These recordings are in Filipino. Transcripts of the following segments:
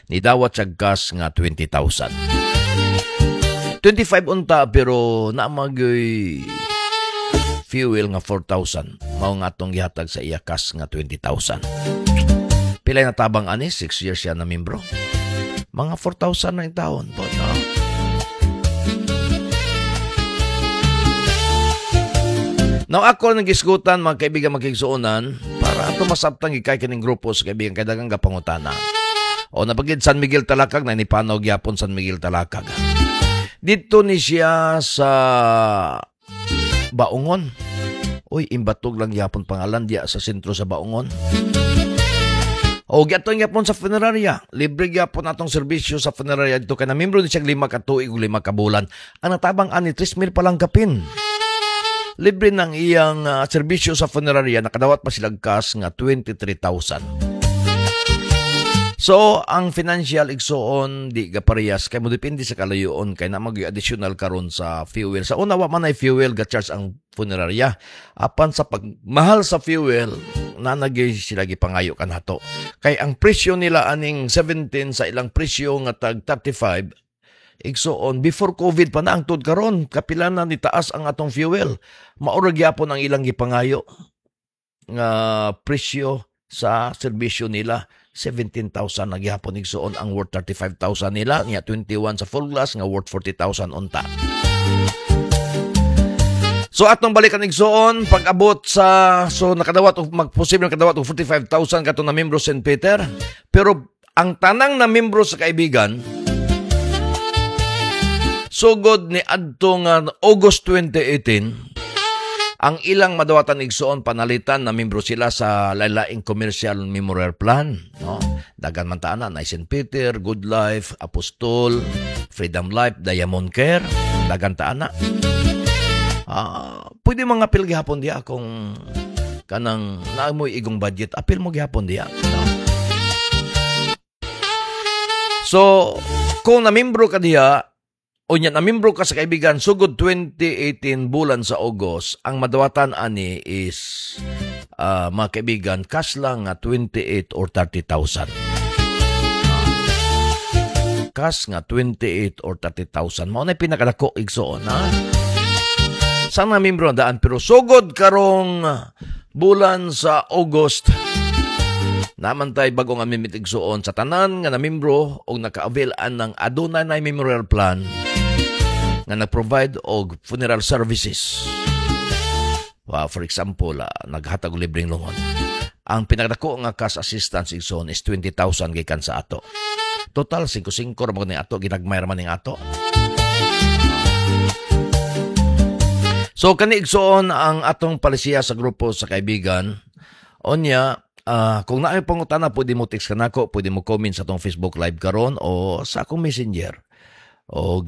Nidawat siya gas nga 20,000. 25 unta pero naamagoy fuel nga 4,000. Mao nga atong gihatag sa iya kas nga 20,000. Pilay na tabang ani 6 years siya na membro. Mga 4,000 na taon po, no? Now ako nagisgutan mga kaibigan magkigsuonan para ato masabtang ikay kining grupo sa kaibigan kay daghang gapangutana. O napagid San Miguel Talakag na nipanaw gyapon San Miguel Talakag. Dito ni siya sa Baungon. Uy, imbatog lang gyapon pangalan diya sa sentro sa Baungon. O gyapon gyapon sa funeraria. Libre gyapon atong serbisyo sa funeraria dito kay na membro ni siya 5 ka tuig ug 5 ka bulan. Ang natabang ani 3,000 pa lang kapin. Libre ng iyang serbisyo sa funeraria, nakadawat pa silang kas nga 23,000. So, ang financial igsoon di gaparehas kay mo depende sa kalayoon kay na mag-additional karon sa fuel. Sa una wa man ay fuel ga-charge ang funeraria. Apan sa pagmahal sa fuel, nanagay sila gipangayo kanato. Kay ang presyo nila aning 17 sa ilang presyo nga tag 35 igsoon, before COVID pa na ang tod karon, kapila na nitaas ang atong fuel. Maurag yapon ang ilang gipangayo nga presyo sa serbisyo nila. 17,000 na gihapon igsoon, ang worth 35,000 nila, nga 21 sa full glass, nga worth 40,000 unta. So atong balikan igsoon, pag-abot sa, so nakadawat, magposible nakadawat og 45,000 kato na membro St. Peter. Pero ang tanang na membro sa kaibigan, sugod ni adto nga August 2018, ang ilang madawatan igsoon panalitan na membro sila sa lain-laing commercial memorial plan, no? Dagan man taana na St. Peter, Good Life, Apostol, Freedom Life, Diamond Care, dagan taana. Pwede mga apil gihapon diya kung kanang naamoy igong budget, apil mo gihapon diya, no? So, kung na-membro ka diya, o niya, na-membro ka sa kaibigan, sugod 2018 bulan sa August, ang madawatan ani is, mga kaibigan, cash lang nga 28 or 30,000. Cash nga 28 or 30,000. Mao na pinakadako igsoon, ha? Saan na-membro ang daan? Pero sugod karong bulan sa August, naman tayo bagong amimit igsoon sa tanan nga na-membro o naka-availan ng adunay na memorial plan nga nag-provide og funeral services. For example, naghatag og libreng lungon. Ang pinakadako nga cash assistance igsoon is 20,000 gikan sa ato. Total 5-5 ra ni ato, ginagmay ra man ning ato. So kani igsoon ang atong palisiya sa grupo sa kaibigan. Onya, kung naay pangutana, pwede mo text kanako, pwede mo comment sa atong Facebook Live karon o sa akong Messenger. O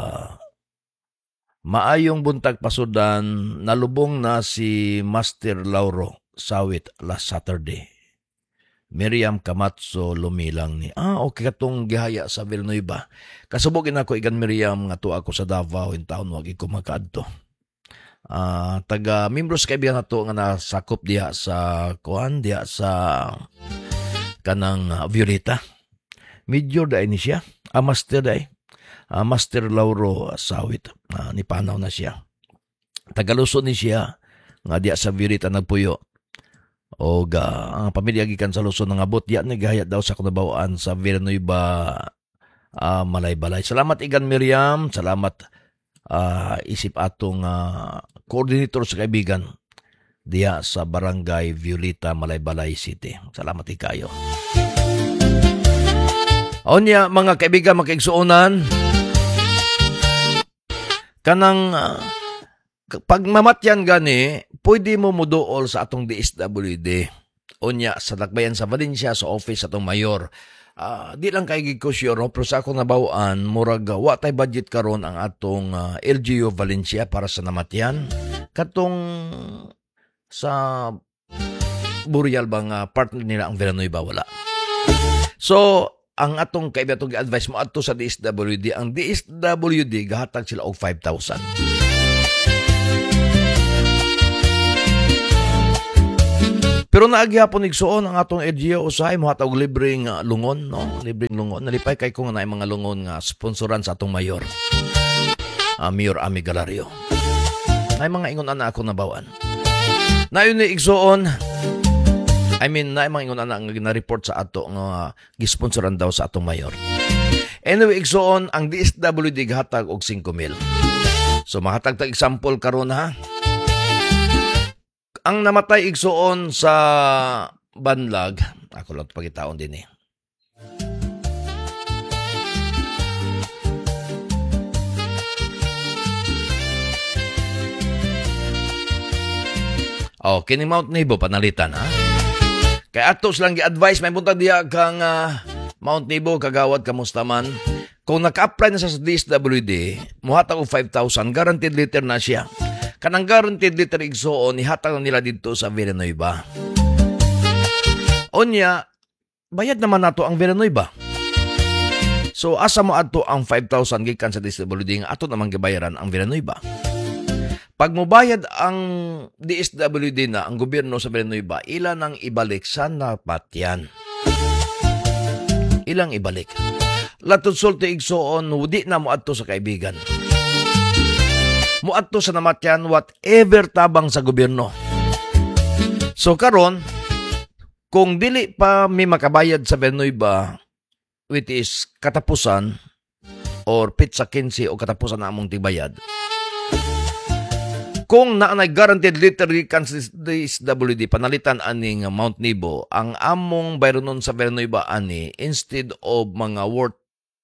maayong buntag pasudan, nalubong na si Master Lauro Sawit last Saturday. Miriam Camatso lumilang ni. Okay katong gihaya sa Villanueva. Kasubogin ako igan Miriam nga tuwa ako sa Davao in town, wag ko makaadto. Taga membros kaibigan nato nga nasakop diha sa kuan diha sa kanang Violeta. Medyo dai ni siya. Master dai. Master Lauro Sawit. Nipanaw na siya. Tagaluso ni siya nga diha sa Violeta nagpuyo. O ang pamilya gikan sa Luzon nga abot diha ni gahayat daw sa kunabawaan sa Villanueva, Malaybalay. Salamat igan Miriam. Salamat isip atong coordinator sa kaibigan diya sa Barangay Violeta, Malaybalay City. Salamat ikayo. Onya mga kaibigan, magkaigsuonan, kanang pagmamatyan gani, pwede mo muduol sa atong DSWD. Onya sa Lakbayan sa Valencia, sa office atong mayor. Di lang kay gigkusyon, pero sa akong nabawaan, murag wa tay budget karon ang atong LGU Valencia para sa namatyan. Katong sa burial bang partner nila ang Villanueva, wala. So, ang atong kaibigan advice mo ato sa DSWD, ang DSWD gahatag sila og 5,000. Pero naagyapon igsuon ang atong LGU usahay mo hatag libreng lungon, no? Libreng lungon. Nalipay kay kung na mga lungon nga sponsoran sa atong mayor. Mayor Ami Galario. Nay mga ingon ana ako nabawan. Nayon ni igsuon, na mga ingon ana nga gina-report sa ato nga gisponsoran daw sa atong mayor. Anyway, igsuon ang DSWD gahatag og 5,000. So mahatag ta example karon ha. Ang namatay igsuon sa Banlag, ako lang pagitaon din eh. Kini Mount Nebo panalitan ha. Kay atos lang gi-advise may punta diya kang Mount Nebo kagawad kamusta man. Kung naka-apply na sa DSWD, muhatag og 5,000, guaranteed liter na siya. Kanang guaranteed liter igsuon ihatag nila dito sa Villanueva. Onya, bayad naman nato ang Villanueva. So asa mo adto ang 5,000 gikan sa DSWD nga ato namang gibayaran ang Villanueva. Pag mobayad ang DSWD na ang gobyerno sa Villanueva, ilan ang ibalik sa napatyan. Ilang ibalik. Latud sulti igsuon di na mo adto sa kaibigan. Muadto sa namatyan whatever tabang sa gobyerno. So karon kung dili pa may makabayad sa Villanueva which is katapusan or pizza 15 o katapusan na among tibayad. Kung naanay guaranteed liter gikan sa DSWD panalitan aning Mount Nebo, ang among bayronon sa Villanueva ani instead of mga worth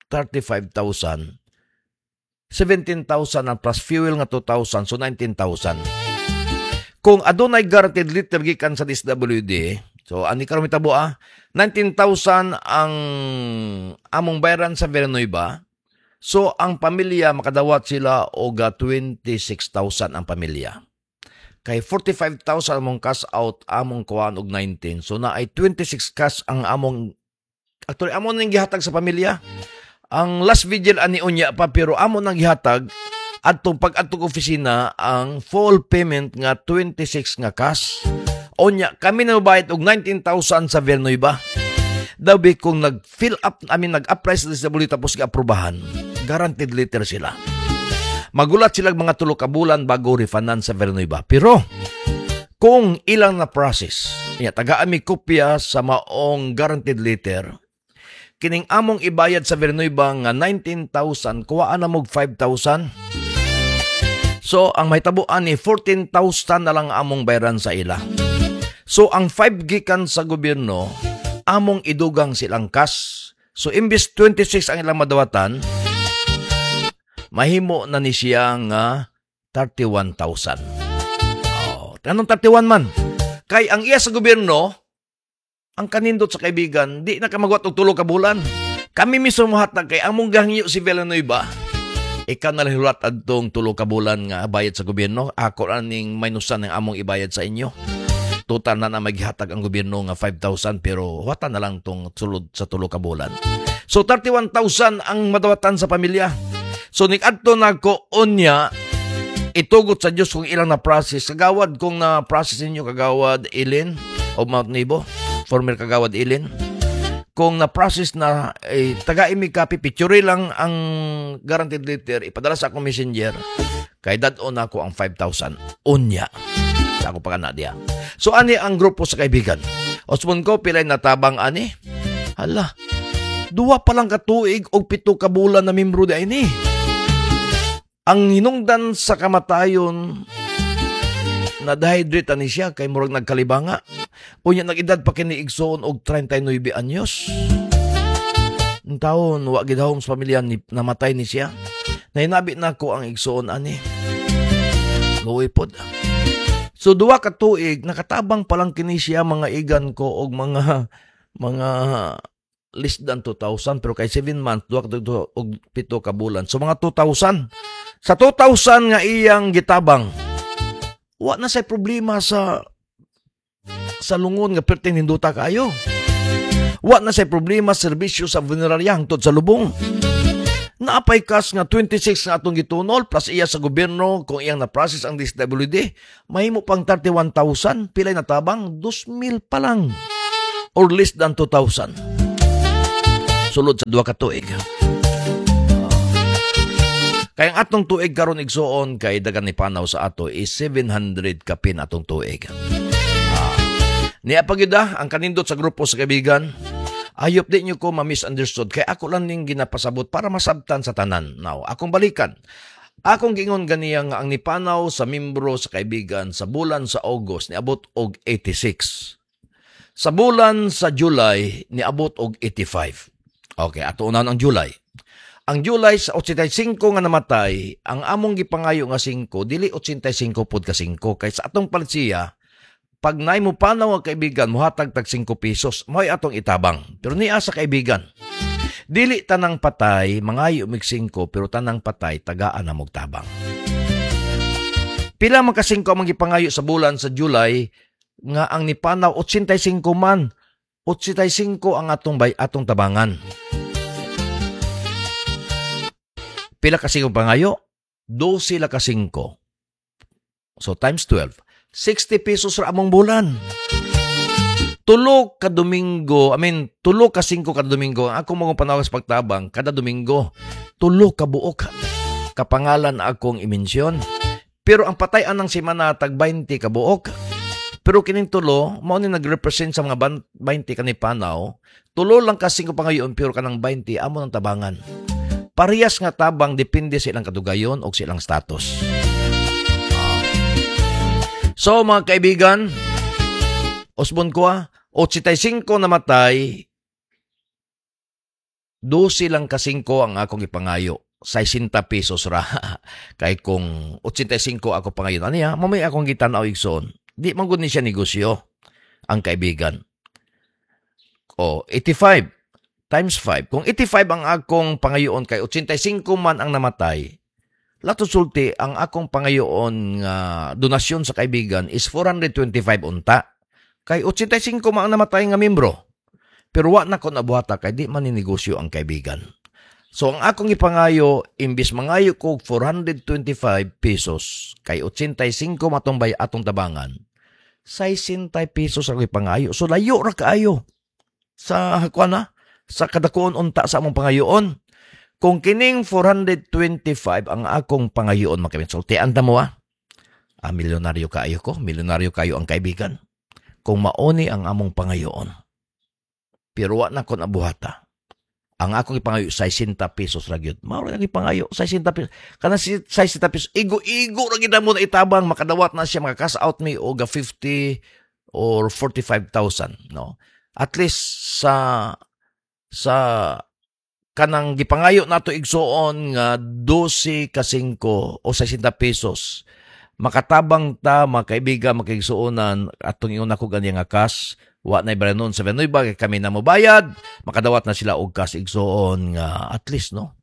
35,000 17,000 ang plus fuel nga 2,000, so 19,000. Kung adunay guaranteed liter gikan sa DSWD, so ani karon mitabo 19,000 ang among bayaran sa Villanueva. So ang pamilya makadawat sila og 26,000 ang pamilya. Kay 45,000 among cash out among kuan og 19. So na ay 26 cash ang among actually among ning gihatag sa pamilya. Ang last vigil ani unya pa pero amo nang gihatag adtong pag-adtong opisina ang full payment nga 26 nga cash. Unya kami na bayad og 19,000 sa Villanueva. Dabi kung nag-fill up nag-apply sa disability tapos gi-aprobahan, guaranteed liter sila. Magulat sila mga 3 ka bulan bago refundan sa Villanueva. Pero kung ilang na process, tagaan mi kopya sa maong guaranteed liter. Kining among ibayad sa Villanueva nga 19,000, kuwaan na mog 5,000. So, ang mahitabuan ni 14,000 na lang among bayaran sa ila. So, ang 5 gikan sa gobyerno, among idugang silang cash. So, imbis 26 ang ilang madawatan, mahimo na ni siya nga 31,000. Anong 31 man? Kay ang iya sa gobyerno, ang kanindot sa kaibigan, di na ka magwat og 3 ka bulan. Kami mismo hatag kay among gahingyo si Villanueva. Ikaw na lahilat adtong 3 ka bulan nga bayad sa gobyerno. Ako aning minusan ng among ibayad sa inyo. Total na maghihatag ang gobyerno nga 5,000 pero wata na lang tong sulod sa 3 ka bulan. So 31,000 ang madawatan sa pamilya. So nig-adto na ko unya itugot sa Dios kung ilang na process. Kagawad kung na process ninyo kagawad Ilin o Mount Nebo. Former kagawad Ilin. Kung na-process na, taga-imi copy, picture lang ang guaranteed liter, ipadala sa akong messenger, kay dadon ako ang 5,000. Unya. Sa ako pa kanadya. So, ani ang grupo sa kaibigan. Osmon ko, pilay natabang ani. Hala, 2 pa lang katuig o 7 ka bulan na membro di ini. Ang hinungdan sa kamatayon, na-dehydrate ani siya, kay murag nagkalibanga. Unya nag-edad pa kini igsoon og 39 anyos. Ang taon, wa gidahom sa pamilya ni namatay ni siya. Nahinabi na ko ang igsoon ani. Luoy pod. So 2 ka tuig nakatabang pa lang kini siya mga igan ko og mga less than 2,000 pero kay 7 months 2 og 7 ka bulan. So mga 2,000. Sa 2,000 nga iyang gitabang. Wa na say problema sa lungon nga perting hinduta kayo. Wa na say problema serbisyo sa funerarya hangtod sa lubong. Naapay kas nga 26 nga atong gitunol plus iya sa gobyerno kung iyang na-process ang DSWD, mahimo pang 31,000, pilay na tabang 2,000 pa lang or less than 2,000. Sulod sa 2 ka tuig. Kaya ang atong tuig karon igsuon kay dagan ni panaw sa ato is 700 kapin atong tuig. Niya pagyuda ang kanindot sa grupo sa kaibigan. Ayop di nyo ko ma-misunderstood kay ako lang ning ginapasabot para masabtan sa tanan. Now, akong balikan. Akong gingon ganiya nga ang nipanaw sa membro sa kaibigan sa bulan sa August niabot og 86. Sa bulan sa July niabot og 85. Okay, ato unahan ang July. Ang July sa 85 nga namatay, ang among gipangayo nga 5 dili 85 pod ka 5 kay sa atong palsiya pag naay mo panaw ang kaibigan, muhatag tag 5 pesos, mo'y atong itabang. Pero niya sa kaibigan, dili tanang patay, mangayo mig 5, pero tanang patay, tagaan na tabang. Pila man ka 5 ang gipangayo sa bulan sa July, nga ang nipanaw, 85 man. 85 ang atong tabangan. Pila ka 5 pangayo? 12 la ka 5. So times 12. 60 pesos ra among bulan. 3 ka Domingo, 3 ka 5 ka Domingo, ang akong mga panawag sa pagtabang, kada Domingo, 3 ka buok. Kapangalan akong imensyon. Pero ang patayan ng semana, tag 20 ka buok. Pero kining 3, mao ni nag-represent sa mga 20 ka ni panaw, 3 lang ka 5 pangayon, pero kanang 20, amo ng tabangan. Parehas nga tabang, depende sa ilang kadugayon o sa ilang status. So mga kaibigan, Osbon ko 85 namatay, 12 lang ka 5 ang akong ipangayo, 60 pesos ra. Kay kung 85 ako pangayo, aniya, mamay akong gitanaw igsoon. Di man gud ni siya negosyo, ang kaibigan. 85 times 5. Kung 85 ang akong pangayoon kay 85 man ang namatay, lato sulti, ang akong pangayoon nga donasyon sa kaibigan is 425 unta. Kay 85 man ang namatay nga membro. Pero wa na ko nabuhata kay di man ni negosyo ang kaibigan. So ang akong ipangayo, imbis mangayo ko 425 pesos, kay 85 matumbay atong tabangan, 60 pesos ang ipangayo. So layo ra kaayo sa sa kadakuon unta sa among pangayoon. Kung kining 425 ang akong pangayoon, makaminsultian ta mo milyonaryo kayo ko, milyonaryo kayo ang kaibigan. Kung mauni ang among pangayoon. Pero wa na ko nabuhata. Ang akong ipangayo, 60 pesos ra gyud. Mao ra ipangayo, 60 pesos. Kana 60 pesos, igo-igo ra gyud mo na itabang, makadawat na siya, maka-cash out me og 50 or 45,000, no? At least sa kanang gipangayo nato igsuon nga 12 ka 5 o 60 pesos. Makatabang ta, mga kaibigan, makigsuonan atong ingon ako ganyan nga cash. Wa na ibranon sa Villanueva, kami na mobayad. Makadawat na sila og cash igsuon nga at least, no?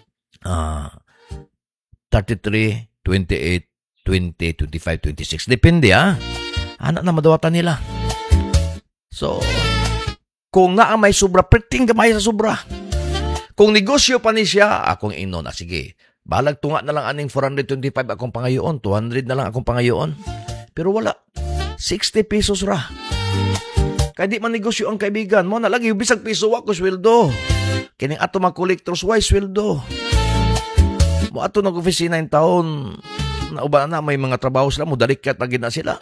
33, 28, 20, 25, 26. Depende, anak na madawatan nila. So, kung naa may sobra, perting gamay sa sobra. Kung negosyo pa ni siya, akong inon na, sige, balag tunga na lang aning 425 akong pangayoon, 200 na lang akong pangayoon. Pero wala, 60 pesos ra. Kaya di man negosyo ang kaibigan mo, nalagi, bisag piso ako sweldo. Kining ato mga collectors, why sweldo? Mo ato nag-opisina yung taon, na uban na may mga trabaho sila, mo dalikat na gina sila.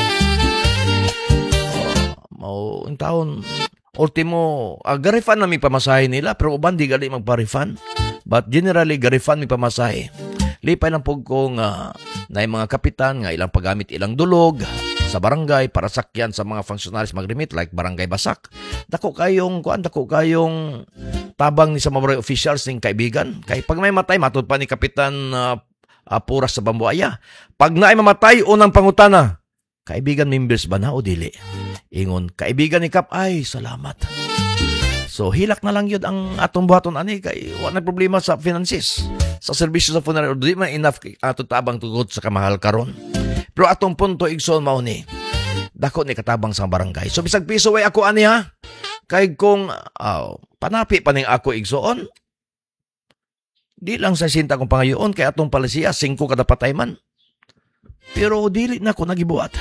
Mo yung taon, ultimo, garifan na may pamasahe nila, pero uban di gali magpa-refund. But generally, garifan may pamasahe. Lipay lang po kung na yung mga kapitan nga ilang paggamit ilang dulog sa barangay para sakyan sa mga functionaries mag-remit like barangay basak. Dako kayong tabang ni sa mga officials ning kaibigan. Kay pag may matay, matod pa ni Kapitan Puras sa Bambuaya. Pag naay mamatay, unang pangutana, kaibigan members ba na o dili? Ingon, kaibigan ni Kap, ay, salamat. So, hilak na lang yun ang atong buhaton, ani, kay wala problema sa finances. Sa servisyo sa funeral, di man enough ato tabang tugod sa kamahal karon. Pero atong punto, igsoon mao ni, dako ni katabang sa barangay. So, bisag piso way ako, ani, ha? Kay kung panapi pa ning ako igsoon, Di lang sa sinta kong pangayoon, kay atong palisiya, 5 kada patay man. Pero dili na ko nagibuhat.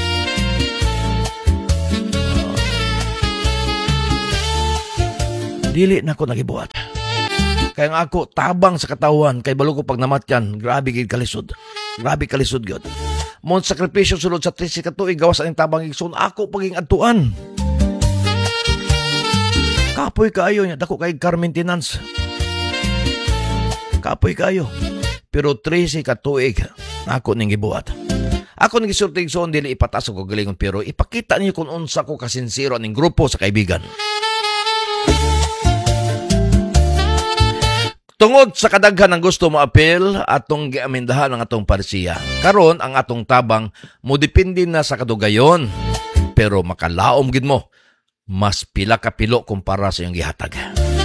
Dili na ko nagibuhat. Kaya nga ako, tabang sa katawan, kay balo ko pag namatyan, grabe gid kalisod. Grabe kalisod gid. Mon sakripisyo sulod sa 13 katuig, gawas ang tabang igsoon, ako paging adtuan. Kapoy kaayo niya, dako kay car maintenance. Kapoy kaayo. Pero 13 katuig, ako ning gibuhat. Ako ning gisulti igsoon, dili ipataas ko galingon, pero ipakita niyo kung unsa ko kasinsiro ning grupo sa kaibigan. Tungod sa kadaghan ng gusto mo apel, atong giamindahan ang atong parsiya. Karon ang atong tabang mo depende na sa kadugayon. Pero makalaom gid mo, mas pila ka pilo kumpara sa iyong gihatag.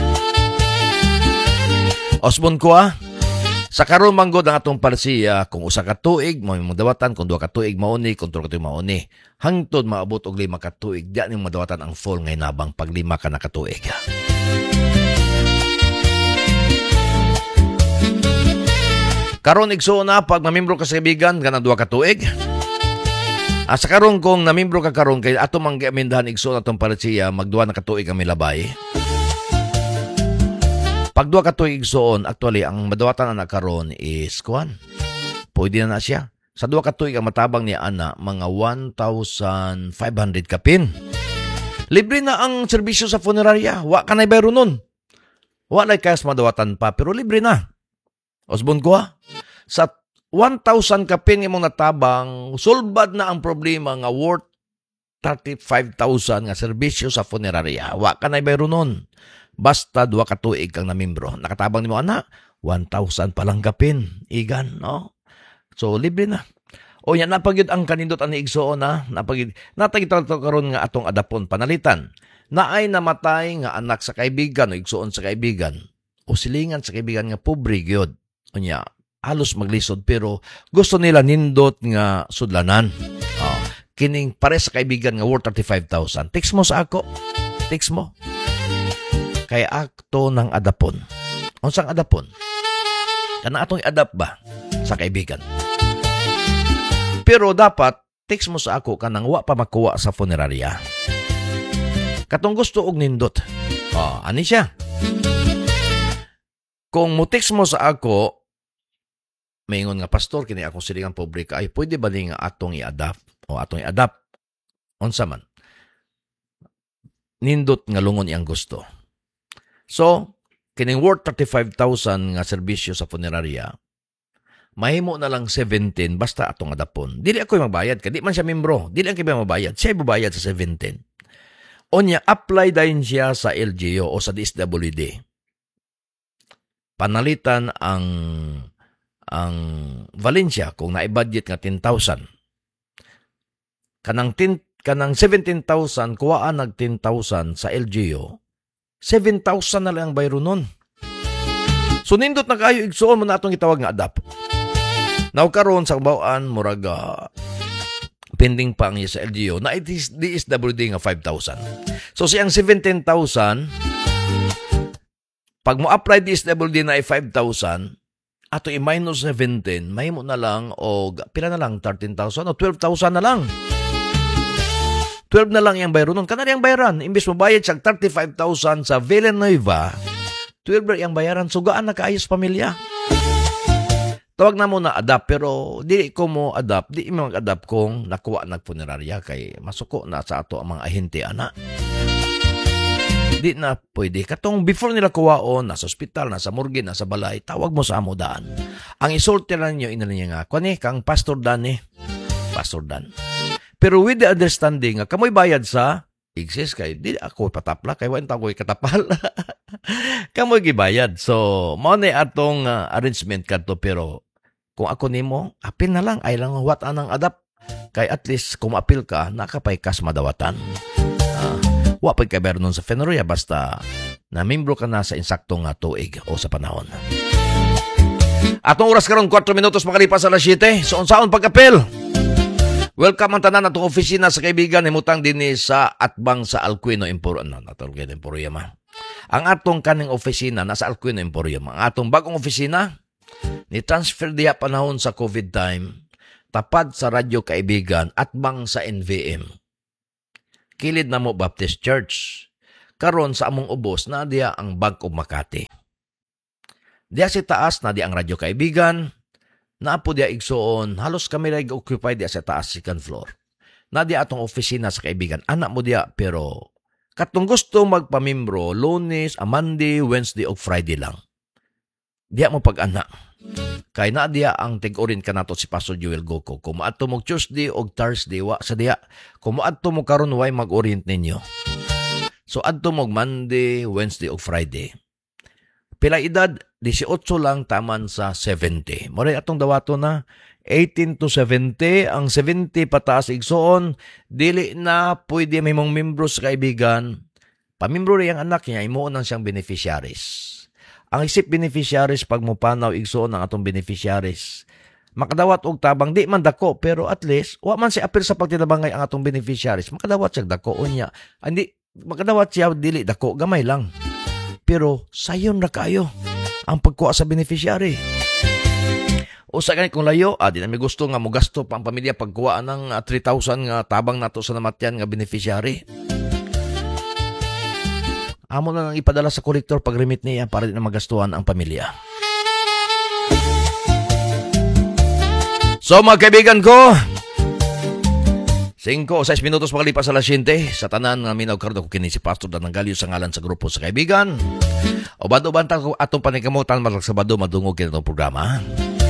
Osbon ko sa karon manggod ang atong parsiya, kung usa ka tuig mo madawatan, kung 2 ka tuig mauni, kung 3 ka tuig mauni. Hangtod maabot og 5 ka tuig, diyan ning madawatan ang full ngay nabang pag 5 ka na katuig. Karon igsoon na pag mamembro ka sa kaibigan kanang 2 ka tuig. Sa karon kung namembro ka karon kay ato mang giamindahan igsoon atong parsiya, mag 2 na ka tuig ang milabay. Pag 2 ka tuig igsoon, actually ang madawatan na karon is kuan. Pwede na siya. Sa 2 ka tuig ang matabang niya ana mga 1,500 kapin. Libre na ang serbisyo sa funeraria. Wa ka na bayro nun. Wa lay kas madawatan pa pero libre na. Osbon ko sa 1,000 kapin imong natabang, sulbad na ang problema nga worth 35,000 nga serbisyo sa funeraria. Wa ka na bayro nun. Basta 2 ka tuig kang namimbro. Nakatabang nimo ana, 1,000 pa lang kapin. Igan, no? So libre na. O yan napagyud ang kanindot ani igsoon na napagyud. Natagita karon nga atong adapon panalitan. Naay namatay nga anak sa kaibigan o igsoon sa kaibigan o silingan sa kaibigan nga pobre gyud. Unya, halos maglisod pero gusto nila nindot nga sudlanan. Kining pare sa kaibigan nga worth 35,000. Text mo sa ako. Text mo. Kaya akto ng adapon. Unsang adapon? Kana atong i-adapt ba sa kaibigan? Pero dapat text mo sa ako kanang wa pa makuha sa funeraria. Katong gusto og nindot. Ani siya. Kung mutext mo sa ako, maingon nga pastor, kini akong silingang pobre ka, ay pwede ba nga atong i-adapt? O atong i-adapt? Unsa man? Nindot nga lungon iyang gusto. So, kining worth 35,000 nga serbisyo sa funeraria, mahimo na lang 17 basta atong adapon. Dili ako magbayad ka, di man siya membro. Dili ang kaya mabayad. Siya mabayad sa 17. Onya, apply din siya sa LGU o sa DSWD. Panalitan ang Valencia kung naibudget nga 10,000. Kanang 17,000 kuwaan nag 10,000 sa LGU. 7,000 na lang ang bayro nun. So nindot na kayo igsoon mo na atong gitawag nga adapt. Now karon sa bawaan murag pending pa ang sa LGU na DSWD nga 5,000. So siyang 17,000 pag mo apply DSWD na ay 5,000 ato i-minus 17 mahimo na lang o pila na lang 13,000 o 12,000 na lang. 12 na lang yung bayro nun. Kanari ang bayaran. Imbis mo bayad siya 35,000 sa Villanueva, 12 yung bayaran. Sugaan na kaayos pamilya. Tawag na mo na adapt, pero di ko mo adapt. Di mo mag-adapt kung nakuha nagpunerarya kay masuko na sa ato ang mga ahente, ana. Di na pwede. Katong before nila kuwaon, nasa ospital, nasa morgue, nasa balay, tawag mo sa amudaan. Ang isulti lang nyo, ina niya nga, kani, kang Pastor Dan Pastor Dan. Pero with the understanding, kamoy bayad sa exist kay di ako patapla kay wa ta ko'y katapal. Kamoy gibayad. So, mao ni atong arrangement kadto pero kung ako nimo, apil na lang ay lang what anang adapt kay at least kung apil ka nakapay kas madawatan. Wa pa kay bernon sa funeraria basta na membro ka na sa insaktong tuig o sa panahon. Atong oras karon 4 minutos makalipas alas 7. So unsaon pagkapil? Welcome ang tanan atong opisina sa kaibigan himutang dinhi sa Atbang sa Alcuino Emporio. Natawag Emporio ma. Ang atong kaning opisina nasa Alcuino Emporium. Ang atong bagong opisina ni-transfer diha panahon sa COVID time, tapad sa Radyo Kaibigan at bang sa NVM. Kilid na mo Baptist Church. Karon sa among ubos na diya ang Bank of Makati. Diya si taas na diya ang Radyo Kaibigan. Naapo diya igsoon, halos kami rin occupy diya sa taas second floor. Na diya atong opisina sa Kaibigan. Anak mo diya pero katong gusto magpamimbro, Lunes, Monday, Wednesday o Friday lang. Diya mo pag-anak. Kay na diya ang tig-orin ka nato si Pastor Joel Goko. Kung maadto mo Tuesday o Thursday, wa sa diya. Kung maadto mo karon way mag-orient ninyo. So adto mo Monday, Wednesday o Friday. Pila edad? 18 lang taman sa 70. Moray atong dawato na 18 to 70. Ang 70 pataas igsoon, dili na pwede may mong membro sa Kaibigan. Pamimbro rin ang anak niya, imo nang siyang beneficiaries. Ang isip beneficiaries pag mupanaw igsoon ang atong beneficiaries. Makadawat og tabang di man dako pero at least wa man si apil sa pagtinabangay ang atong beneficiaries. Makadawat siya dako unya. Andi makadawat siya dili dako gamay lang. Pero sayon ra kayo ang pagkuha sa beneficiary. O sa ganit kung layo, di na may gusto nga mo gasto pa ang pamilya pagkuha ng 3,000 nga tabang nato sa namatyan nga beneficiary. Amo na lang ipadala sa kolektor pag-remit niya para di na magastuhan ang pamilya. So mga kaibigan ko, 5 o 6 minutos makalipas sa alas 7 sa tanan nga minaw karon ko kini si Pastor Danang Galyo sa ngalan sa grupo sa Kaibigan. O bado-banta ko atong panikamutan matag Sabado madungog kini itong programa.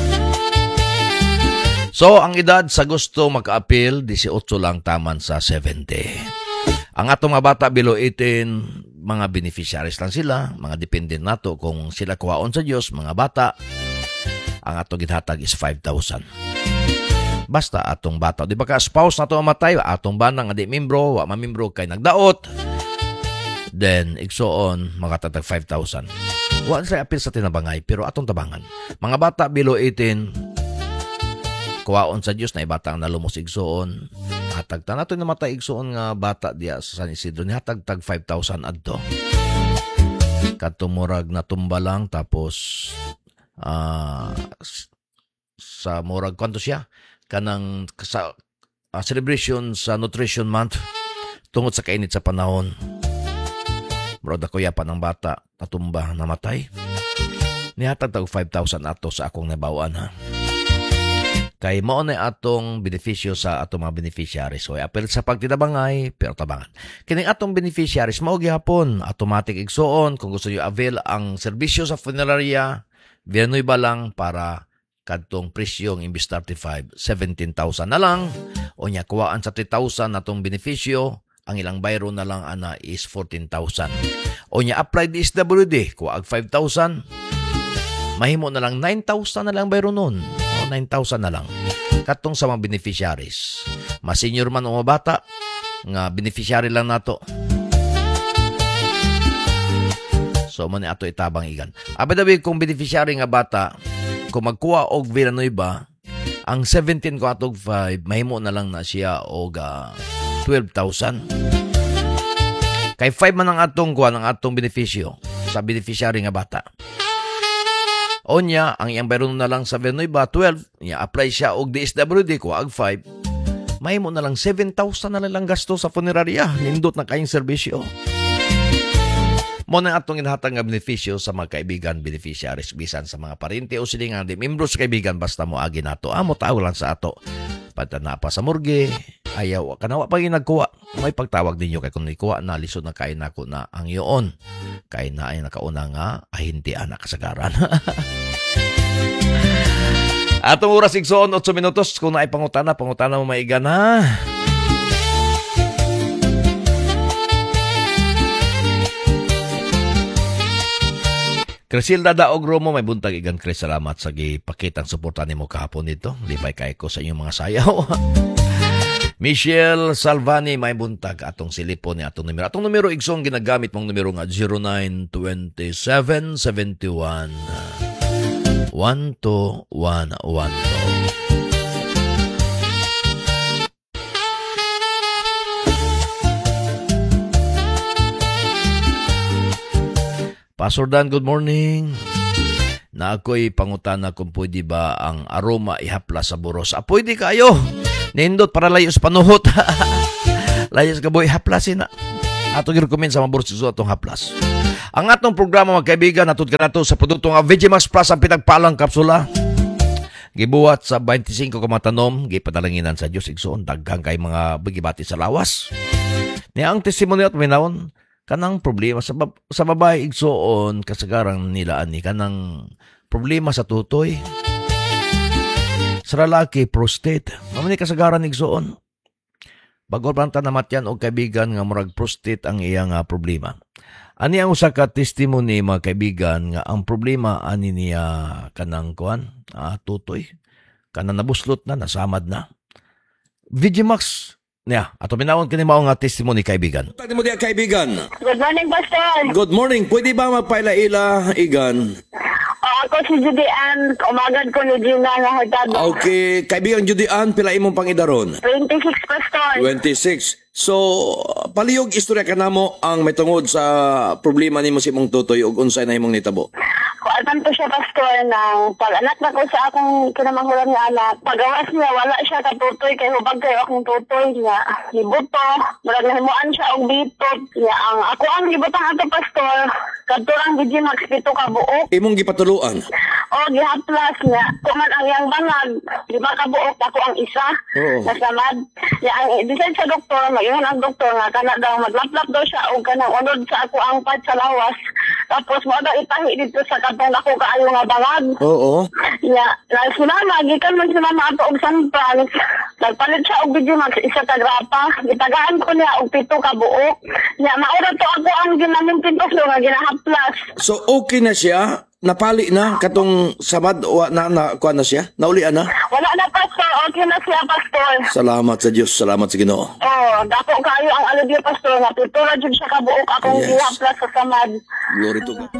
So ang edad sa gusto maka-appeal 18 lang taman sa 70. Ang atong mga bata below 18 mga beneficiaries lang sila, mga dependent nato kung sila kuhaon sa Dios, mga bata. Ang atong githatag is 5,000. Basta atong bata. Di ba ka spouse nato mamatay, atong banang adi membro, wa mamembro kay nagdaot. Then, igsoon, makatatag 5,000. Wa sa apil sa tinabangay, pero atong tabangan. Mga bata below 18, kuwaon sa Diyos na ibata ang nalumos igsoon. Hatag ta nato namatay igsoon nga bata diya sa San Isidro, ni hatag tag 5,000 adto. Katumurag na tumba lang, tapos sa murag kwanto siya? Kanang sa celebration sa Nutrition Month tungod sa kainit sa panahon. Murag ako yapa ng bata natumba namatay. Nihatag tag 5,000 ato sa akong nabawaan ha. Kay mao na atong benepisyo sa atong mga beneficiaries. So apel sa pagtinabangay pero tabangan. Kining atong beneficiaries mao gihapon automatic igsuon kung gusto niyo avail ang serbisyo sa funeraria, Villanueva lang para kadtong presyong imbis 35, 17,000 na lang. O nya kuwaan sa 3,000 natong benepisyo, ang ilang bayro na lang ana is 14,000. O nya apply DSWD, kuwaag 5,000. Mahimo na lang 9,000 na lang bayro nun. O 9,000 na lang. Katong sa mga beneficiaries. Mas senior man o mga bata, nga beneficiary lang nato. So man ato itabang igan. Abadabi kung beneficiary nga bata, kung magkuha og Villanueva, ang 17 ko atog 5, mahimo na lang na siya og 12,000. Kay 5 man ang atong kuha ng atong benepisyo sa beneficiary nga bata. O niya, ang iyang bayro na lang sa Villanueva, 12. Niya, apply siya og DSWD ko, ag 5. Mahimo na lang 7,000 na lang gasto sa funeraria. Nindot na kayong serbisyo. Mo na atong inhatag nga benepisyo sa mga kaibigan beneficiaries bisan sa mga parente o silingan di membro sa kaibigan basta mo agi nato amo tawag lang sa ato pata na pa sa morgue ayaw kanawa pa ginagkuha may pagtawag ninyo kay kung ikuha na lisod na kay nako na ang iyon kay na ay nakauna nga ahinti anak kasagaran. Atong oras igsoon 8 minutos kung naay pangutana mo maigan ha. Crisilda Daog Romo, may buntag igan Chris. Salamat sa gipakitang suporta nimo kahapon dito. Lipay kay ko sa inyong mga sayaw. Michelle Salvani, may buntag atong silipon ni atong numero. Atong numero igsong ginagamit mong numero nga 092771 1212. Pastor Dan, good morning. Na ako'y pangutana kung pwede ba ang aroma ihaplas sa buros. Pwede kayo. Nindot para layo sa panuhot. Layo sa kaboy, haplasin na. Atong i-recommend sa mga buros sa atong haplas. Ang atong programa, mga kaibigan, natod ka nato sa produkto nga Vegimax Plus ang pinagpalang kapsula. Gibuhat sa 25 kamatanom, gipadalanginan sa Diyos igsoon, daghang kay mga bigibati sa lawas. Niya ang testimonyo at minawon, kanang problema sa babae igsoon, kasagarang nilaan ni kanang problema sa tutoy. Sa lalaki, prostate. Mamani kasagaran igsoon. Bago pa namat yan o kaibigan nga murag prostate ang iyang problema. Ani ang usa ka testimony mga kaibigan nga ang problema ani niya kanang kuan, tutoy. Kanang nabuslot na, nasamad na. Vegimax niya, ato minawon kini mao nga testimony kaibigan. Tadi mo diya kaibigan. Good morning, Pastor. Good morning. Pwede ba magpaila-ila, Igan? Ako si Judy Ann. Umagad ko ni Gina nga hagado. Okay, kaibigan Judy Ann, pila imong pangidaron? 26, Pastor. 26. So, palihog istorya ka namo ang may tungod sa problema nimo si imong tutoy ug unsay na imong nitabo. Kualpan ko siya, Pastor, ng pag-anak na ko sa akong kinamanghulan nga anak. Pagawas niya, wala siya katutoy kay hubag kayo akong tutoy niya. Libuto, murag nahimuan siya og bitot. Niya, ako ang libutang ato, Pastor. Kadturang Vegimax pito ka buok. Imong gipatuluan. O, gihaplas niya. Kuman ang iyang bangag. 5 ka buok, ako ang isa. Oo. Nasamad. Niya, ang design sa doktor, mag-ingon ang doktor nga, kana daw, maglaplap daw siya o kanang unod sa ako ang pad sa lawas. Tapos mo daw itahi dito sa katong ako kaayo nga bangag. Oo. Niya, si mama, gikan man si mama ato og sanpran. Nagpalit siya og Vegimax, isa ka grapa. Gitagaan ko niya og 7 ka buok. Niya, maura to ako ang ginaming pintos nga ginahaplas. So, okay na siya? Napali na katong samad o kuha na siya? Naulian na? Wala na, Pastor. Okay na siya, Pastor. Salamat sa Diyos, salamat sa Ginoo. Oh, dako kayo ang aludyo, Pastor. Nga, pitura dyan siya ka buok akong Yes. gihaplas sa samad. Glory to God.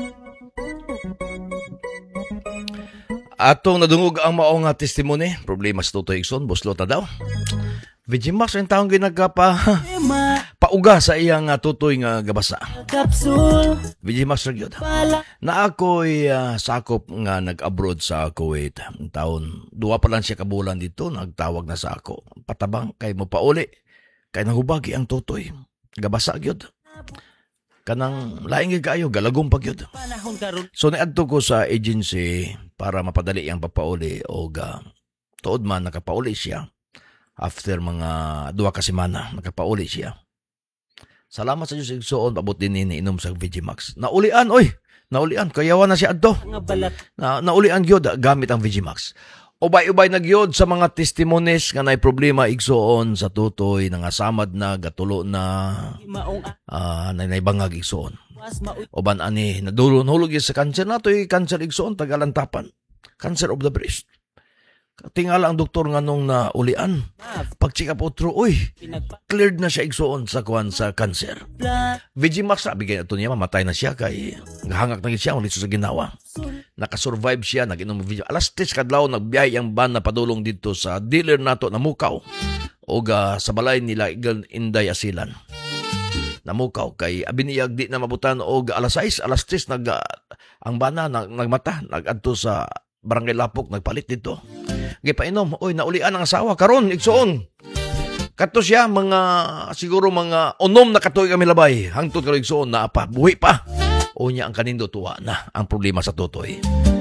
Atong nadungog ang mao nga testimony, problema sa tutoy igsoon, buslot na daw. Vegimax ang taong ginagapa pauga sa iyang tutoy nga gabasa. Vegimax ra gyud. Na ako'y sakop nga nag-abroad sa Kuwait. Taon, 2 pa lang siya kabulan dito, nagtawag na sa ako. Patabang kay mo pauli, kay nahubagi ang tutoy. Gabasa gyud. Kanang laing gyud kaayo, galagong pa gyud. So niadto ko sa agency para mapadali ang pagpauli o tuod man nakapauli siya. After mga 2 ka semana, nakapauli siya. Salamat sa Diyos igsoon, pabot din ni inom sa Vegimax. Naulian, oy! Naulian, kayawan na siya adto. Naulian gyud gamit ang Vegimax. Ubay-ubay na gyud sa mga testimonies nga nay problema igsoon sa tutoy, nangasamad na, gatulo na, naibangag igsoon. Oban ani, nadulon-hulog sa cancer na to'y cancer igsoon, tagalantapan. Cancer of the breast. Tingala ang doktor nga nung naulian. Pag-check up otro, cleared na siya igsoon sa kuwan sa cancer. Vegimax, sabi kaya ito niya, mamatay na siya kay hangak na siya ulit sa ginawa. Nakasurvive siya, nag-inom ng Vegimax. Alas 3 kadlaw, nagbiyahe ang van na padulong dito sa dealer nato na Mukaw. O sa balay nila, Inday Asilan. Namukaw kay abiniyag di na mabutan o alas 6, alas 3 ang bana nagmata, nag-adto sa Barangay Lapok, nagpalit dito. Gipainom, naulian ang asawa karon igsoon. Kato siya siguro mga unom na katuig kami labay. Hangtod karon igsoon na pa, buhi pa. Unya ang kanindo tuwa na ang problema sa tutoy.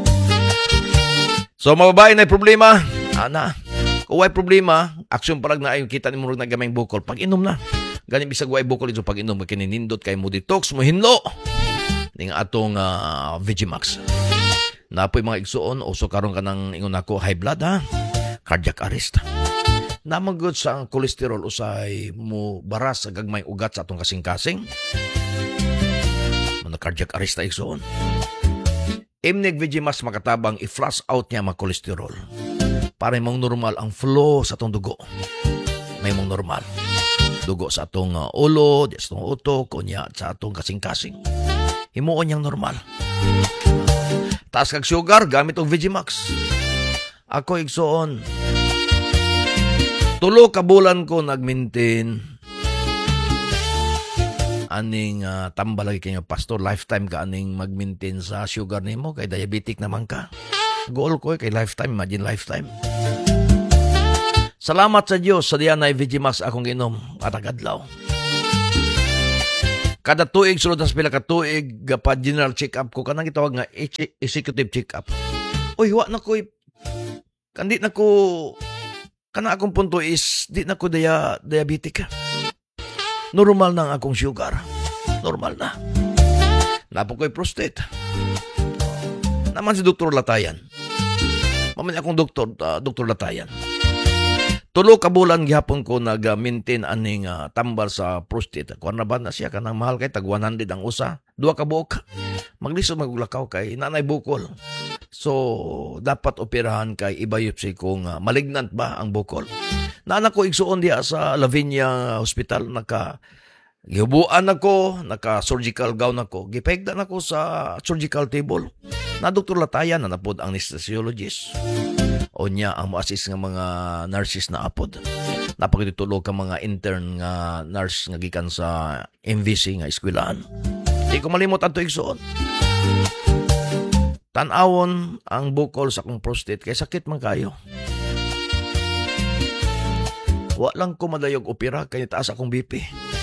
So mababae na problema, ana. Kung may problema, aksyon palag na ayon kita ni murag nagamay bukol pag inom na. Gani bisag way bukol ito pag inom kininindot kay mo detox mo hinlo. Ning atong Vegimax. Napoy mga igsuon, uso karon ka ng ingon ako, high blood cardiac arrest. Namagod sa kolesterol usay mo baras sa gagmay ugat sa atong kasing-kasing. Mga cardiac arrest na igsuon. Imnig Vegimax makatabang i-flush out niya mga kolesterol. Para mong normal ang flow sa atong dugo. May mong normal. Dugo sa atong ulo, sa atong utok, kunya sa atong kasing-kasing. Himuon niyang normal. Taas kag sugar, gamit og Vegimax. Ako igsoon. 3 ka bulan ko nag-maintain aning tambalagi kayo pastor, lifetime ka aning mag-maintain sa sugar nimo kay diabetic naman ka. Goal ko kay lifetime, imagine lifetime. Salamat sa Dios sa diyan ay Vigimax akong inom at agadlaw. Kada tuig sulod sa pila ka tuig pa general check-up ko kanang gitawag nga executive check-up. Uy, wa na ko kandi na ko kana akong punto is di na ko diabetic. Normal na ang akong sugar. Normal na. Napo ko'y prostate. Naman si Dr. Latayan. Mamaya akong Dr. Latayan. Tulo ka bulan gihapon ko nag-maintain aning tambal sa prostate. Kuan na ba na siya kanang mahal kay tag 100 ang usa. 2 ka buok. Maglisod maglakaw kay nanay bukol. So dapat operahan kay ibayopsi kung malignant ba ang bukol. Nana ko igsuon diya sa Lavinia Hospital gihubuan ako, naka-surgical gown ako. Gipegdan ako sa surgical table. Na Dr. Latayan na napod ang anesthesiologist. O niya ang mo-assist ng mga nurses na apod. Napakitutulog ka mga intern nga nurse nga gikan sa MVC nga eskwelahan. Di ko malimot ato igsuon. Tanawon ang bukol sa akong prostate kay sakit man kayo. Wa lang ko madayog opera kay taas akong BP.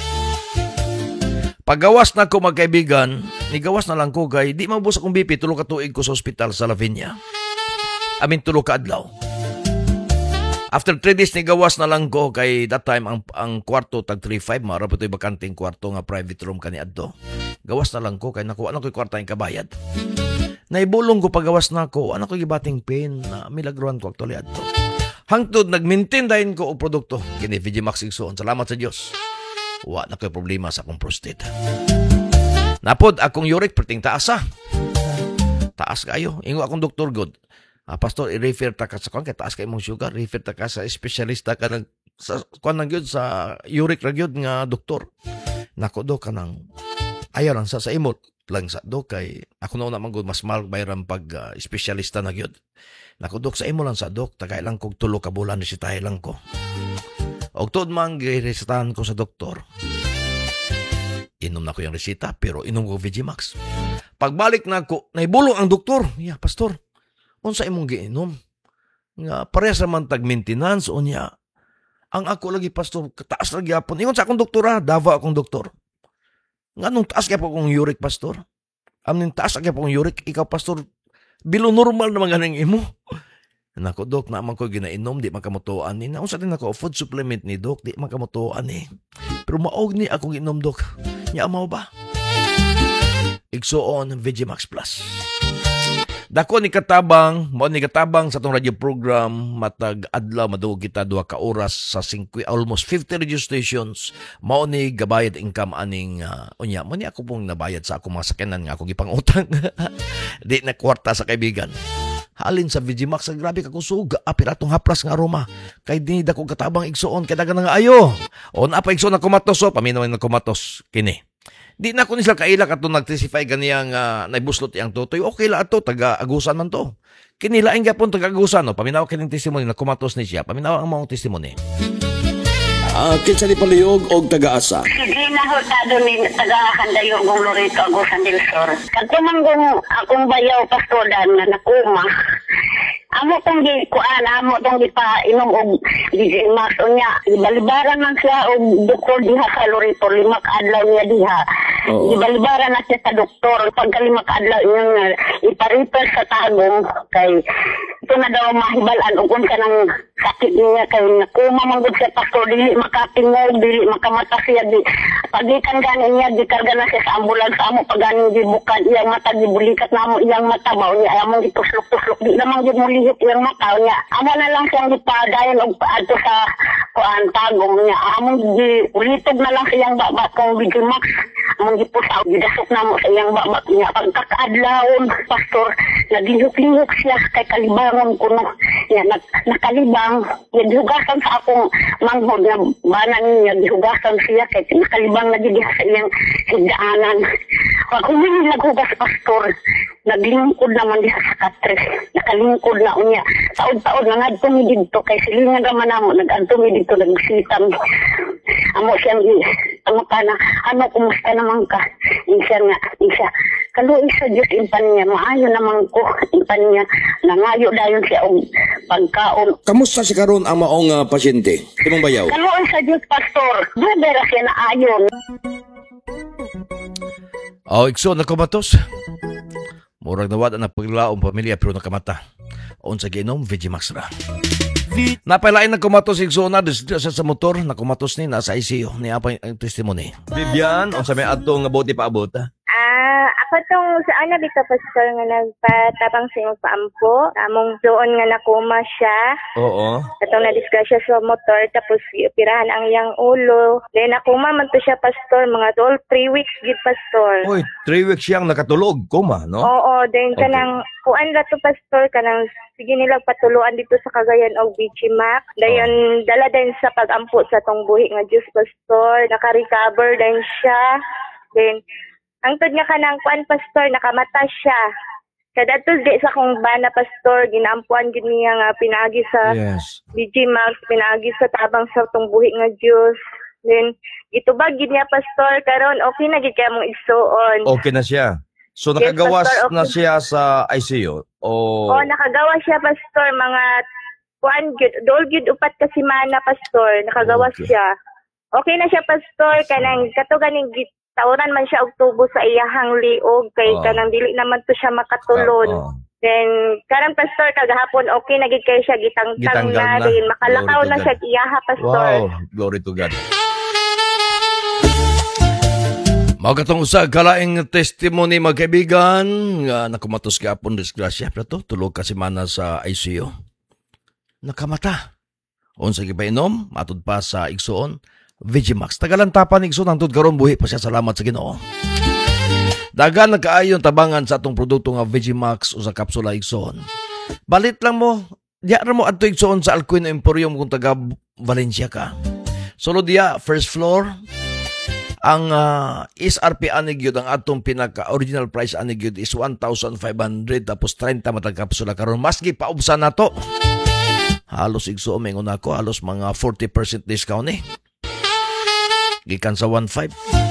Paggawas na ko magkaibigan, nigawas na lang ko kay di mabus akong BP tulo ka tuig ko sa ospital sa Lavinia. Tulo ka adlaw. After 3 days nigawas na lang ko kay that time ang kwarto tag 3.5 mara pa to'y bakanting kwarto nga private room kani adto. Gawas na lang ko kay nakuha na ko'y kwarta yung kabayad. Naibulong ko pagawas na ko, ano ko gibating pain na milagruhan ko actually adto. Hangtod nag-maintain dahin ko og produkto kini Vigimax igsoon. Salamat sa Dios. Wa na ko'y problema sa akong prostate. Napod akong uric perting taasa. Taas kayo. Ingo akong Dr. God. Pastor, i-refer ta ka sa kwan kay taas kay mong sugar, refer ta ka sa espesyalista ka ng sa kwan ng gyud sa uric ra gyud nga doktor. Nako do kanang ayaw lang sa imot lang sa do kay ako na man gud mas mahal bayran pag espesyalista na gyud. Nako dok sa imo lang sa dok tagay lang kog 3 ka bulan resetahe lang ko. Og tuod man giresetahan ko sa doktor. Inom na ko yung reseta pero inom ko Vigimax. Pagbalik na ko, naibulong ang doktor. Yeah, pastor. Unsa imong giinom? Nga parehas man tag maintenance o niya. Ang ako lagi pastor, taas lagi hapon. Ingon sa akong doktora, Davao akong doktor. Nga nung taas kaya po akong uric pastor. Amin taas kaya po akong uric, ikaw pastor, bilo normal naman ganang imo. Nako dok, naman ko ginainom, di makamutuan ni. Unsa din ako, food supplement ni dok, di makamutuan ni. Pero maog ni akong inom dok. Nya amaw ba? Igsuon Vigimax Plus. Dako ni katabang sa tong radio program matag adlaw madugog kita 2 ka oras sa 5 almost 50 radio stations mao ni gabayad income aning unya mo ni ako pong nabayad sa akong mga sakyanan nga ako gipangutang di na kwarta sa kaibigan. Halin sa Vigimax grabe ka kusuga apil atong hapras nga aroma kay dinhi dako katabang igsuon kay dagan nga ayo on apa igsuon na kumatos so paminaw na kumatos kini. Di na ko nisla kaila kato nag-testify ganiyang naibuslot iyang tutoy. Okay la ato, taga-agusan man to. Kinilaing gapon taga-agusan. No? Paminaw kining testimony na kumatos ni siya. Paminaw ang mga testimony. Kinsa ni palihog og taga-asa? Hindi na hurtado ni taga-Handayog ng Loreto Agusan del Sur. Katumang akong bayaw pastodan na nakuma. Amo tong kuan, amo tong inom og Vigimax unya. Ibalibaran man siya og doktor diha sa Loreto, 5 ka adlaw niya diha. Ibalibaran na siya sa doktor pagka 5 ka adlaw niya ipa-refer sa tagong kay ito na daw mahibalan og kun kanang sakit niya kay nakuma man gud siya pastor dili makatingog dili makamata siya di pagikan gani niya gikarga na siya sa ambulans amo pagani gibukan iyang mata gibulikat namo iyang mata baw niya amo gituslok-tuslok di naman gid mulihit iyang mata niya amo na lang siyang gipadayon og adto sa kuan tagong niya amo gulitog na lang siyang baba kung Vigimax amo gipusaw gidasok namo sa iyang baba niya pagkakaadlawon pastor naglihok-lihok siya kay kalibangon kuno niya nakalibang gihugasan sa akong manghod na banan niya gihugasan siya kay nakalibang na gid sa iyang higdaanan pag humingi naghugas pastor naglingkod naman diha sa katres nakalingkod na unya taod-taod na ngadto mi didto kay silingan ra man namo nagadto mi didto nagsitam amo siyang pangutana, ano, kumusta naman ka? Isa nga, isa. Kaluoy sa Diyos, impan niya, maayo naman ko, impan niya, nangayo dayon siya ang pagkaon. Kamusta si karon ang maong pasyente? Imong bayaw? Kaluoy sa Diyos, Pastor, bubera siya na ayon. Ikso na kumatos. Murag nawad na paglaong pamilya pero nakamata. Unsa ginom Vegimax ra. Napailain na kumatos igso na sa motor na kumatos ni nasa ICU ni apa ang testimony. Vivian, unsa may adtong buti paabot? Ako tong sa ana bitaw pastor nga nagpatabang sa imong paampo. Among doon nga nakuma siya. Oo. Katong na-disgrasya sa motor tapos operahan ang iyang ulo. Then nakuma man to siya pastor mga 3 weeks gid pastor. Oy, 3 weeks siyang nakatulog, kuma, no? Oo, then Okay. kanang kuan ra to pastor kanang sige nila patuluan dito sa Cagayan og Bichimac. Dayon dala din sa pagampo sa tong buhi nga Diyos pastor. Naka-recover din siya. Then ang tod nga kanang kuan pastor nakamata siya. Kada di sa kong bana pastor ginaampuan gid niya nga pinaagi sa Yes. BG Max, pinaagi sa tabang sa tong buhi nga Dios. Then itubag gid niya pastor karon okay na gid kay mong igsuon. Okay na siya. So Yes, nakagawas Pastor, okay. na siya sa ICU. Oh, nakagawa siya pastor mga kuan gid dol gid upat ka semana pastor nakagawas Okay. siya. Okay na siya pastor kanang kato ganing tawran man siya og tubo sa iyahang liog kay Oh. kanang dili naman to siya makatulon. Oo. Then karang pastor kagahapon okay na gid kay siya gitangtang Gitanggal na na. rin makalakaw Glory to na God. siya iyaha pastor. Wow, glory to God. Mao katong usa kalaing testimony magkaibigan nga nakumatos gyapon disgrasya pero to tulog ka semana sa ICU. Nakamata. Unsa gipainom matud pa sa igsoon Vegimax. Tagalantapan igsoon hangtod karon buhi pa siya salamat sa Ginoo. Dagan nagkaayon tabangan sa atong produkto nga Vegimax o sa kapsula igsoon. Balit lang mo, diya ra mo adto igsoon sa Alcuino Emporium kung taga Valencia ka. Solo diya first floor. Ang SRP anigyod ang atong pinaka-original price anigyod is 1,500 tapos 30 matag kapsula karon maski paubsan nato. Halos igso mingon ako halos mga 40% discount gikan sa 1,500.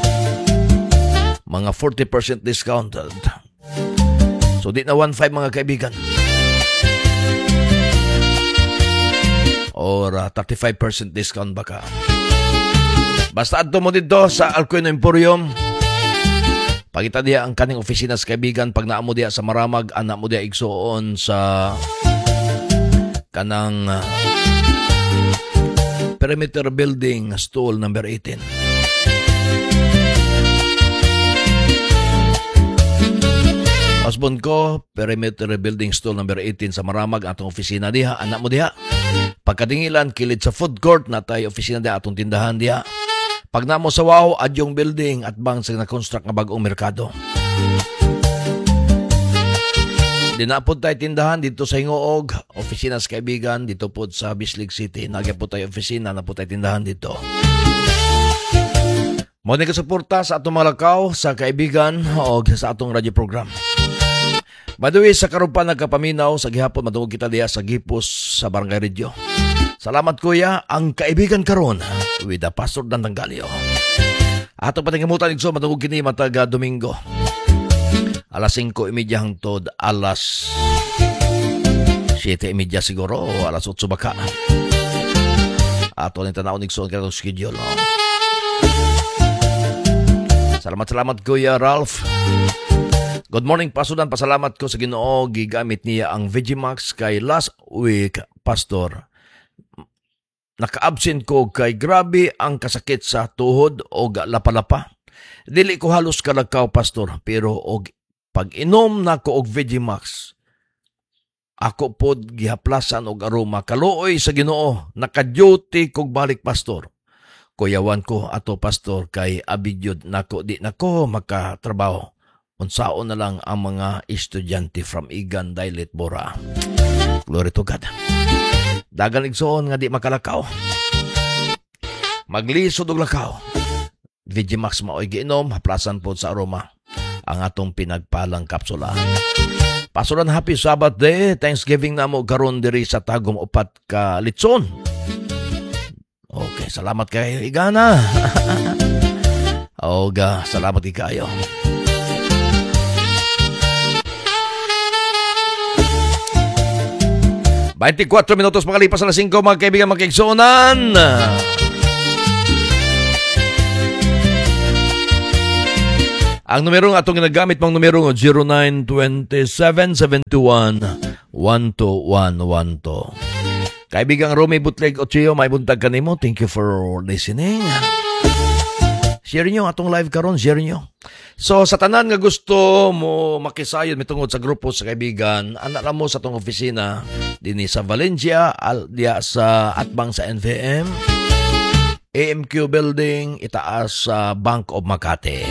Mga 40% discount. So di na 1,500 mga kaibigan. Or 35% discount baka. Basta adto mo dito sa Alcuino Emporium. Pagita diya ang kaning opisina sa kaibigan. Pag naamo diya sa Maramag, anak mo diya igsuon sa kanang Perimeter Building, stall number 18. Husband ko, Perimeter Building, stall number 18 sa Maramag, atong opisina diha. Anak mo diha. Pagkadingilan, kilid sa food court, na tayo opisina diha, atong tindahan diha. Pag namo sa Wow, adyong building at bang sa na-construct nga bagong merkado. Dinapod tayo tindahan dito sa Hingoog, opisina sa kaibigan, dito po sa Bislig City. Nagya po tayo opisina, na po tayo tindahan dito. Muna ka suporta sa atong mga lakaw, sa kaibigan, o sa atong radio program. By the way, sa karupan nagkapaminaw, sa gihapon matungog kita diya sa Gipos sa Barangay Radio. Salamat kuya, ang kaibigan karon with the Pastor Dan Tanggalio. Ato patingamutan igso matungog kini matag Domingo. Alas 5:30 hangtod alas 7:30 siguro o alas 8 baka. Ato ni tanaw igso kanang schedule. Salamat kuya Ralph. Good morning Pasudan, pasalamat ko sa Ginoo gigamit niya ang Vegimax kay last week Pastor. Naka-absent ko kay grabe ang kasakit sa tuhod o lapalapa. Dili ko halos kalakaw Pastor pero og pag inom na ko og Vegimax ako pod gihaplasan og aroma kaluoy sa Ginoo naka-duty kog balik Pastor. Kuyawan ko ato Pastor kay abigyod nako di nako makatrabaho. Unsaon na lang ang mga estudyante from Igan, Dailit, Bora. Glory to God. Dagan igsoon nga di makalakaw. Maglisod og lakaw. Vegimax maoy giinom, haplasan po sa aroma ang atong pinagpalang kapsula. Pasulan happy Sabbath day, Thanksgiving na mo karon diri sa Tagum upat ka litson. Okay, salamat kay Igana. Og salamat kayo. "24 minutos makalipas alas 5, mga kaibigan, magkaigsunan. Ang numerong atong ginagamit mong numero 0927-721-12112. Kaibigang Romy Butleg Ochio, may buntag kanimo. Thank you for listening. Share nyo atong live karon, share nyo. So sa tanan nga gusto mo makisayod mitungod sa grupo sa kaibigan, anak mo sa atong opisina dinhi sa Valencia, diya sa atbang sa NVM, AMQ Building, itaas sa Bank of Makati.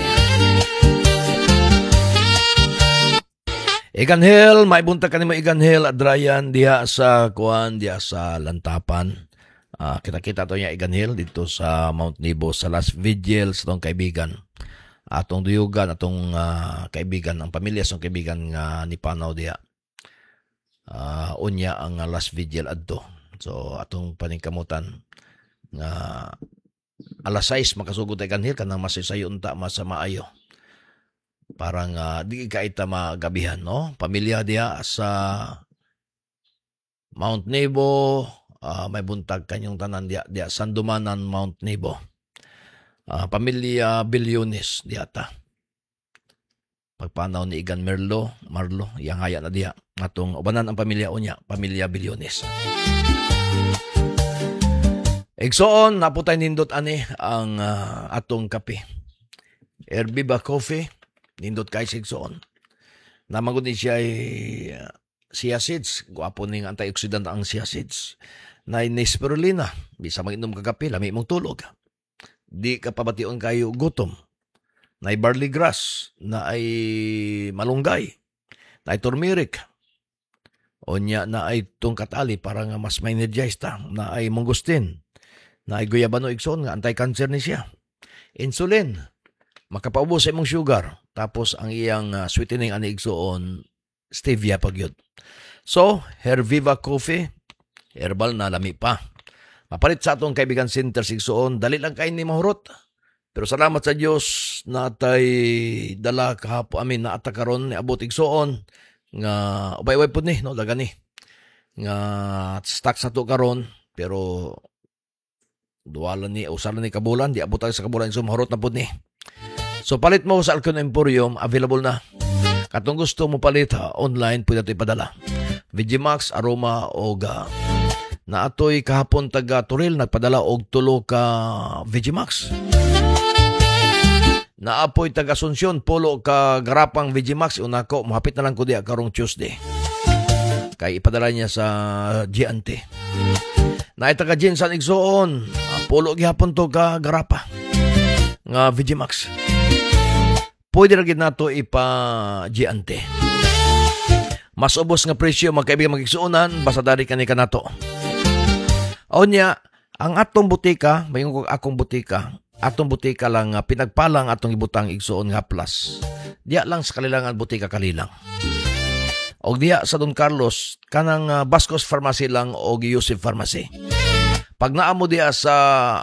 Igan Hill, may buntag kanimo Igan Hill, Adrayan, diha sa Lantapan. Kita-kita to niya Igan Hill dito sa Mount Nebo sa last vigil sa tong kaibigan. Atong duyugan, atong kaibigan, ang pamilya sa kaibigan nga ni Panaw diha. Unya ang last vigil adto. So atong paningkamutan nga alas 6 makasugod Igan Hill kanang masisayon ta mas maayo. Parang di kaita magabihan, no? Pamilya diya sa Mount Nebo, may buntag kanyang tanan diya Sandumanan, Mount Nebo. Pamilya Bilyones diata. Pagpanaw ni Igan Marlo, yang haya na diya. Atong ubanan ang pamilya unya, Pamilya Bilyones. Igsoon, naputay nindot ani ang atong kape. Erbiba Coffee. Nindot kay sigsoon. Namagod ni siya ay chia seeds. Guwapo ning antioxidant ang chia seeds. Na spirulina. Bisa mag-inom ka kape, lami mong tulog. Di ka pabation kayo gutom. Na barley grass. Na ay malunggay. Na ay turmeric. O niya na ay tungkatali para nga mas ma-energize ta. Na ay mangustin. Na ay guyabano igsoon nga anti-cancer ni siya. Insulin. Makapaubos sa imong sugar. Tapos ang iyang sweetening ani igsoon stevia pagyud. So, Herviva Coffee, herbal na lami pa. Mapalit sa atong kaibigan center sigsoon, dali lang kay ni mahurot. Pero salamat sa Dios na tay dala kahapon amin na atakaron ni abot igsoon nga ubay-ubay pud ni no dagani. Nga stock sa to karon pero duwalan ni usalan ni kabulan, di abot sa kabulan so mahurot na pud ni. So palit mo sa Alcon Emporium, available na. Katong gusto mo palit online, pwede ito ipadala. Vigimax, Aroma, Oga. Na ato'y kahapon taga Turil, nagpadala og 3 ka Vigimax. Na apoy taga Asunsyon, Polo ka Garapang Vigimax. Unako, mahapit na lang ko diya karong Tuesday. Kay ipadala niya sa GNT. Na taga Jinsan Igsoon, Polo gihapon to ka Garapa. Nga Vigimax. Pwede rin nato ipa-giante. Mas ubos nga presyo, magkaibigan magigsuunan, basta dari ka nato. O niya, ang atong butika, mayroon ko akong butika lang, pinagpalang atong ibutang igsuon nga plus. Diya lang sa kalilangan butika kalilang. O diya sa Don Carlos, kanang Bascos Pharmacy lang o Yusuf Pharmacy. Pag naamo diya sa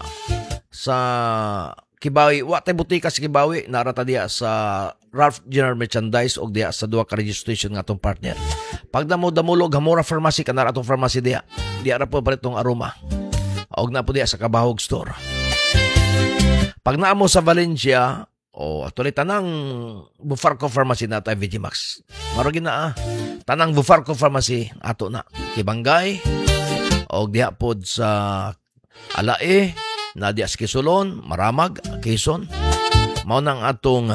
Kibawi, watay butika sa Kibawi, narata diya sa Ralph General Merchandise o diya sa 2 ka registration nga atong partner. Pag damulog, Hamora Pharmacy, kanar atong pharmacy diya. Diya ra po palit tong Aroma. O na po diya sa Kabahog Store. Pag naamo sa Valencia, actually tanang Bufarco Pharmacy na tayo Vigimax. Marugin na tanang Bufarco Pharmacy, ato na. Kibangay, o diya po sa Alae, na diya sa Kisulon, Maramag, Quezon. Mao nang atong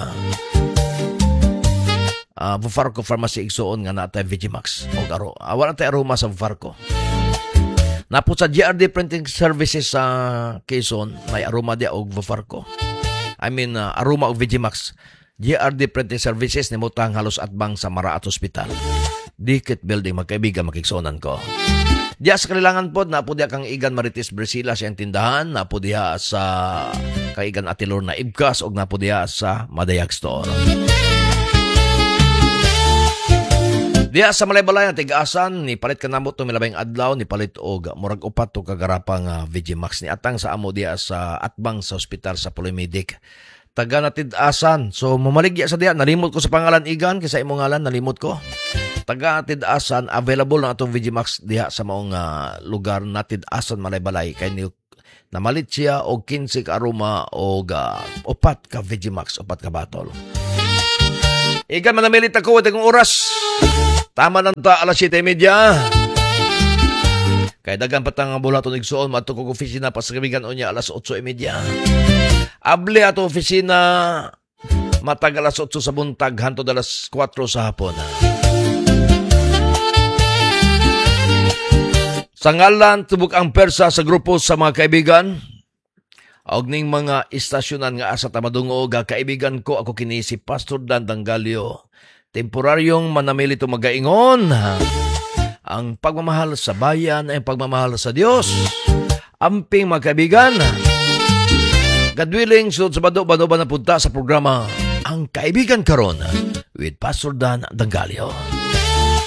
Bufarco Pharmacy igsoon nga natay Vigimax. O wala tayo Aroma sa Bufarco. Napot sa GRD Printing Services sa Quezon, may Aroma diya og Bufarco. Aroma og Vigimax. GRD Printing Services ni mutang halos atbang sa Maraat Hospital. Dikit Building, magkaibigan, makiksonan ko. Diya sa kalilangan po, napo diya kang Igan Marites Brisila siyang tindahan, napo diya sa kaigan Atilor na Ibkas, o napo diya sa Madayag Store. Diya sa Malaybalay na Tigasan, ni palit ka namo to milabayng adlaw, ni palit og murag upat to kagarapang Vigimax ni atang sa amo diya sa atbang sa ospital sa Polymedic. taga Natidasan. So mamaligya sa diya, nalimot ko sa pangalan igan kaysa imong ngalan, nalimot ko. Taga Natidasan, available na atong Vegimax diha sa maong lugar Natidasan Malay-Balay kay ni namalit siya og 15 ka aroma og 4 ka Vegimax, 4 ka bottle. Igan manamilit ako itong oras. Tama nang ta alas 7:30. Kaya dagan patang bulaton igsuon maadto kog opisina pas kamigan unya alas 8:30. Able ato opisina matag alas 8 sa buntag hantod alas 4 sa hapon. Sa ngalan tubok ang persa sa grupo sa mga kaibigan og ning mga istasyonan nga asa ta madungo ga kaibigan ko ako kini si Pastor Dan Dangalio. Temporaryong manamili to magaingon. Ang pagmamahal sa bayan ay pagmamahal sa Diyos. Amping mga kaibigan. God willing, sunod sa bado ba na punta sa programa Ang Kaibigan Karon with Pastor Dan Dangalio.